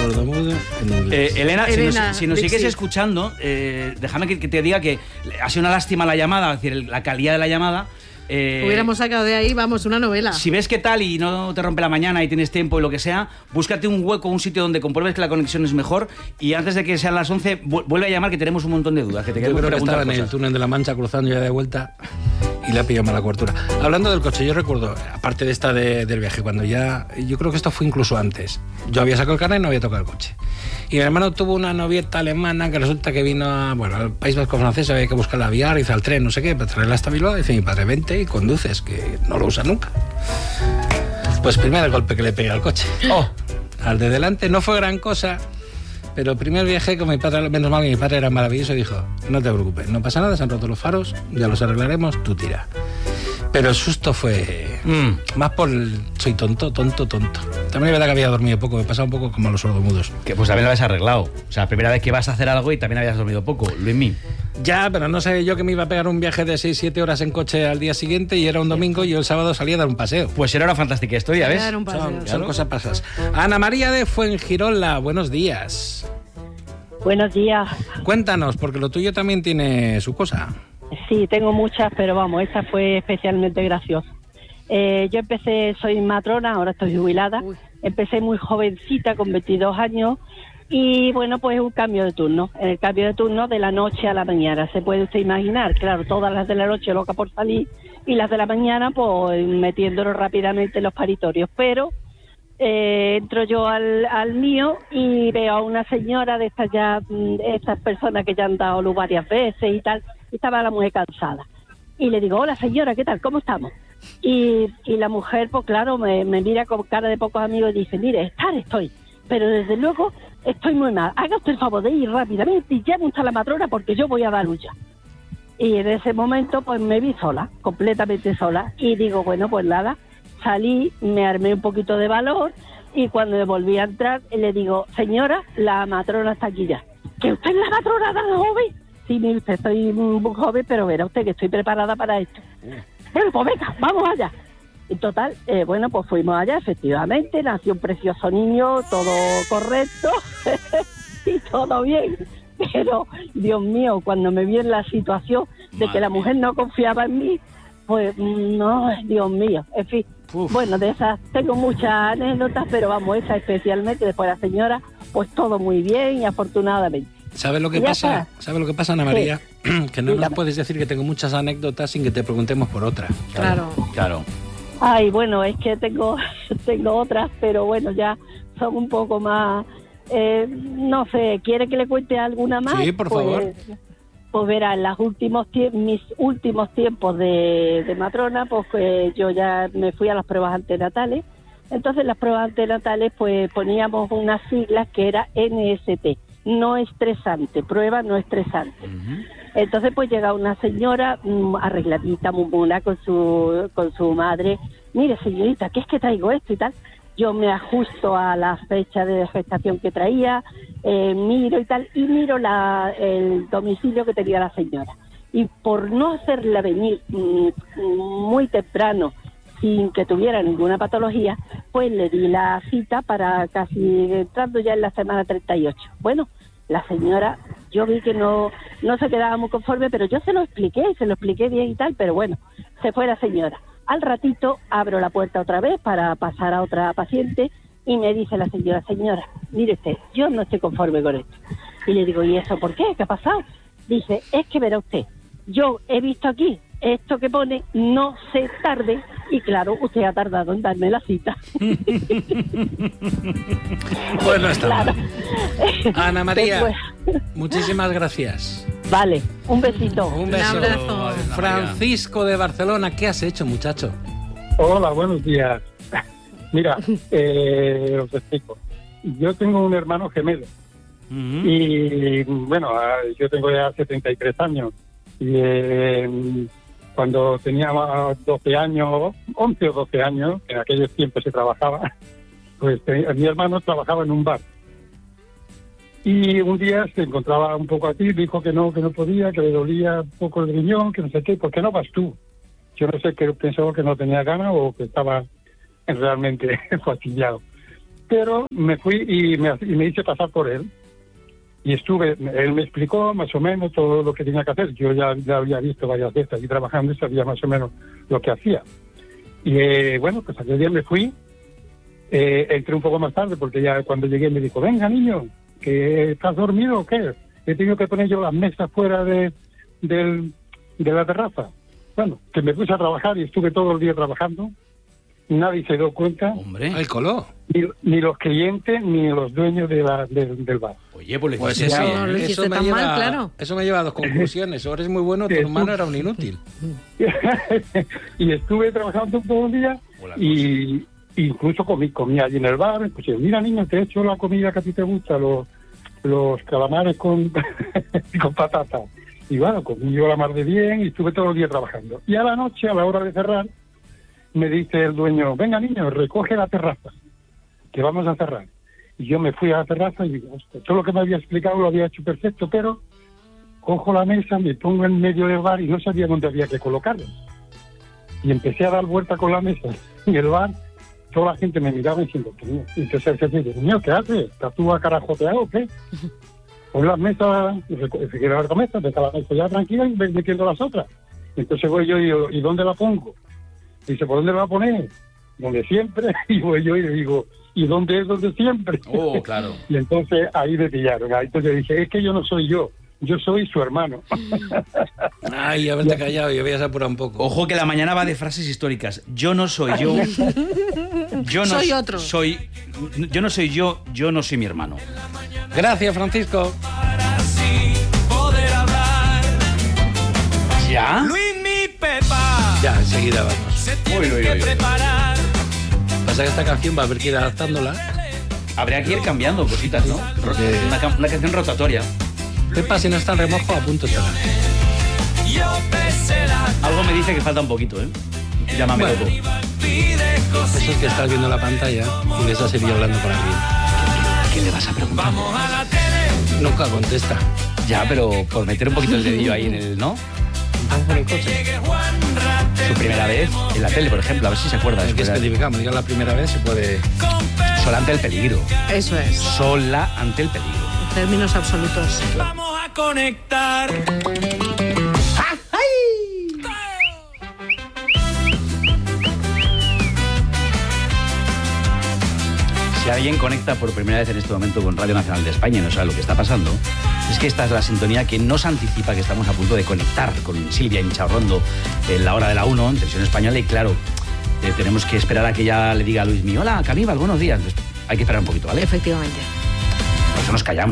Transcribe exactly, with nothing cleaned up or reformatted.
sordomudo en inglés. Eh, Elena, Elena, si nos, si nos sigues sí. escuchando, eh, déjame que, que te diga que ha sido una lástima la llamada, es decir, la calidad de la llamada. Eh, Hubiéramos sacado de ahí, vamos, una novela. Si ves que tal y no te rompe la mañana y tienes tiempo y lo que sea, búscate un hueco, un sitio donde compruebes que la conexión es mejor y antes de que sean las once, vu- vuelve a llamar que tenemos un montón de dudas. Que te Yo queremos creo que preguntar estaba en el cosas. túnel de la Mancha cruzando ya de vuelta y le ha pillado mala cobertura. Hablando del coche, yo recuerdo, aparte de esta de, del viaje, cuando ya... Yo creo que esto fue incluso antes. Yo había sacado el carnet y no había tocado el coche. Y mi hermano tuvo una novieta alemana que resulta que vino a, bueno, al País Vasco francés, había que buscar la vía, hizo al tren, no sé qué, para traerla hasta Bilbao. Y dice mi padre, vente y conduces, que no lo usa nunca. Pues primer golpe que le pegué al coche. Oh, al de delante no fue gran cosa, pero el primer viaje con mi padre, menos mal que mi padre era maravilloso, y dijo, no te preocupes, no pasa nada, se han roto los faros, ya los arreglaremos, tú tira. Pero el susto fue mm. más por el... Soy tonto, tonto, tonto. También es verdad que había dormido poco, me pasaba un poco como a los sordomudos. Que pues también lo habías arreglado. O sea, primera vez que vas a hacer algo y también habías dormido poco, Luismi. Ya, pero no sabía yo que me iba a pegar un viaje de seis siete horas en coche al día siguiente y era un domingo y yo el sábado salía a dar un paseo. Pues era una fantástica historia, ¿ves? Dar un paseo. Son, son Claro. cosas pasas. Ana María de Fuengirola, buenos días. Buenos días. Cuéntanos, porque lo tuyo también tiene su cosa. Sí, tengo muchas, pero vamos, esta fue especialmente graciosa. Eh, yo empecé, soy matrona, ahora estoy jubilada. Uy. Empecé muy jovencita, con veintidós años, y bueno, pues un cambio de turno. En el cambio de turno de la noche a la mañana, se puede usted imaginar. Claro, todas las de la noche loca por salir y las de la mañana pues metiéndonos rápidamente en los paritorios. Pero eh, entro yo al, al mío y veo a una señora de estas ya, estas personas que ya han dado luz varias veces y tal, y estaba la mujer cansada. Y le digo, hola señora, ¿qué tal? ¿Cómo estamos? Y, y la mujer, pues claro, me, me mira con cara de pocos amigos y dice, mire, estar estoy, pero desde luego estoy muy mal. Haga usted el favor de ir rápidamente y llame usted a la matrona porque yo voy a dar lucha. Y en ese momento, pues me vi sola, completamente sola. Y digo, bueno, pues nada, salí, me armé un poquito de valor y cuando me volví a entrar, le digo, señora, la matrona está aquí ya. ¿Que usted es la matrona tan joven? Sí, mire usted, soy muy joven, pero verá usted que estoy preparada para esto. Bueno, pues venga, vamos allá. En total, eh, bueno, pues fuimos allá, efectivamente, nació un precioso niño, todo correcto y todo bien. Pero, Dios mío, cuando me vi en la situación de que la mujer no confiaba en mí, pues, no, Dios mío, en fin. Uf. Bueno, de esas tengo muchas anécdotas, pero vamos, esa especialmente, después la señora, pues todo muy bien y afortunadamente. ¿Sabes lo que Ya pasa? está. ¿Sabes lo que pasa, Ana María? Sí. Que no nos Dígame. puedes decir que tengo muchas anécdotas sin que te preguntemos por otra. Claro. Claro. Ay, bueno, es que tengo tengo otras, pero bueno, ya son un poco más, eh, no sé, ¿quiere que le cuente alguna más? Sí, por pues, favor. Pues verá, en los últimos tie- mis últimos tiempos de, de matrona, pues eh, yo ya me fui a las pruebas antenatales. Entonces las pruebas antenatales, pues poníamos unas siglas que era N S T, no estresante, prueba no estresante. Uh-huh. Entonces pues llega una señora mmm, arregladita, muy mona, con su con su madre. Mire señorita, ¿qué es que traigo esto y tal? Yo me ajusto a la fecha de gestación que traía, eh, miro y tal, y miro la, el domicilio que tenía la señora. Y por no hacerla venir mmm, muy temprano, sin que tuviera ninguna patología, pues le di la cita para casi entrando ya en la semana treinta y ocho. Bueno, la señora, yo vi que no no se quedaba muy conforme, pero yo se lo expliqué, se lo expliqué bien y tal, pero bueno, se fue la señora. Al ratito abro la puerta otra vez para pasar a otra paciente y me dice la señora, señora, mire usted, yo no estoy conforme con esto. Y le digo, ¿y eso por qué? ¿Qué ha pasado? Dice, es que verá usted, yo he visto aquí esto que pone no se tarde y claro, usted ha tardado en darme la cita. Pues no está Claro. mal. Ana María, Después- muchísimas gracias. Vale, un besito. Un beso. Un abrazo. Francisco de Barcelona, ¿qué has hecho, muchacho? Hola, buenos días. Mira, eh, os explico. Yo tengo un hermano gemelo Uh-huh. y, bueno, yo tengo ya setenta y tres años y eh, cuando tenía doce años, once o doce años, en aquellos tiempos se trabajaba, pues eh, mi hermano trabajaba en un bar. Y un día se encontraba un poco así, dijo que no, que no podía, que le dolía un poco el riñón, que no sé qué, ¿por qué no vas tú? Yo no sé, que pensó que no tenía ganas o que estaba realmente fastidiado. pero me fui y me, y me hice pasar por él. Y estuve, él me explicó más o menos todo lo que tenía que hacer. Yo ya, ya había visto varias veces allí trabajando y sabía más o menos lo que hacía. Y eh, bueno, pues aquel día me fui, eh, entré un poco más tarde porque ya cuando llegué me dijo, venga niño, ¿que estás dormido o qué? He tenido que poner yo las mesas fuera de, del, de la terraza. Bueno, que me puse a trabajar y estuve todo el día trabajando. Nadie se dio cuenta. Hombre. Ay, coló. Ni, ni los clientes ni los dueños de la, de, del bar. Oye, pues, Pues sí, eso, no, no lo eso, hiciste me tan lleva, mal, claro. eso me lleva a dos conclusiones. O eres muy bueno, tu Sí, hermano tú- era un inútil. Y estuve trabajando todo el día Hola, y incluso comí, comí allí en el bar. Pues mira niño, te he hecho la comida que a ti te gusta, los, los calamares con, con patata. Y bueno, comí yo la mar de bien y estuve todo el día trabajando. Y a la noche, a la hora de cerrar, me dice el dueño, venga niño, recoge la terraza, que vamos a cerrar. Y yo me fui a la terraza y digo, hostia, todo lo que me había explicado lo había hecho perfecto, pero cojo la mesa, me pongo en medio del bar y no sabía dónde había que colocarla. Y empecé a dar vuelta con la mesa y el bar, toda la gente me miraba diciendo, "Tío". Y entonces el jefe dice, niño, ¿qué haces? ¿Estás tú acarajoteado o qué? Pon las mesas, si quieres dar la mesa, deja la mesa ya tranquila y ves metiendo las otras. Entonces voy yo y digo, ¿y dónde la pongo? Dice, ¿por dónde la va a poner? Donde siempre. Y voy yo y le digo, ¿y dónde es donde siempre? Oh, claro. Y entonces ahí me pillaron. Ahí entonces dije, es que yo no soy yo, yo soy su hermano. Ay, haberte callado y habías apurado un poco. Ojo que la mañana va de frases históricas. Yo no soy yo. Yo no Soy s- otro. Soy, yo no soy yo, yo no soy mi hermano. Gracias, Francisco. ¿Ya? Luis mi Pepa Ya, enseguida vamos. se tiene Uy, uy, que uy, uy. preparar. Pasa que esta canción va a haber que ir adaptándola. Habría que ir cambiando cositas, ¿no? Porque- Una, ca- una canción rotatoria. Pepa, si no está en remojo, a punto estará. Yo pesé la Algo me dice que falta un poquito, ¿eh? Llámame Bueno. loco. pide cosas. Eso es que estás viendo la pantalla y ves a Sevilla hablando con alguien. ¿Qué le vas a preguntar? Vamos a la tele. Nunca contesta. Ya, pero por meter un poquito el dedillo ahí en el, ¿no? Vamos por el coche. Llegue Juan Rate. Su primera vez en la tele, por ejemplo, a ver si se acuerda. Hay que Espera. especificamos, diga la primera vez, se puede... Sola ante el peligro. Eso es. Sola ante el peligro. Términos absolutos. Vamos a conectar. Si alguien conecta por primera vez en este momento con Radio Nacional de España y no sabe lo que está pasando, es que esta es la sintonía que nos anticipa que estamos a punto de conectar con Silvia Inchaurrondo en la hora de la uno, en televisión española, y claro, eh, tenemos que esperar a que ella le diga a Luismi, hola, Caníbal, buenos días. Hay que esperar un poquito, ¿vale? Efectivamente. Por eso nos callamos.